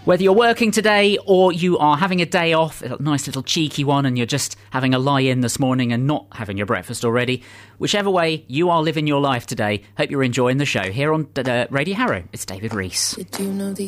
Whether you're working today or you are having a day off, a nice little cheeky one, and you're just having a lie-in this morning and not having your breakfast already, whichever way you are living your life today, hope you're enjoying the show. Here on Radio Harrow, it's David Rees. Did you know the